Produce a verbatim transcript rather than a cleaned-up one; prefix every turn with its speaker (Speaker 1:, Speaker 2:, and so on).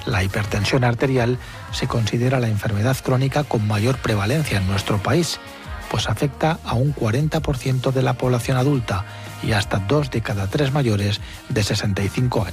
Speaker 1: La hipertensión arterial se considera la enfermedad crónica con mayor prevalencia en nuestro país, pues afecta a un cuarenta por ciento de la población adulta y hasta dos de cada tres mayores de sesenta y cinco años.